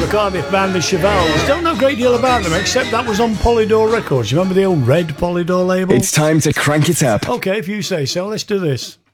Cardiff band, the Chevelles. Don't know a great deal about them, except that was on Polydor Records. You remember the old red Polydor label? It's time to crank it up. Okay, if you say so, let's do this.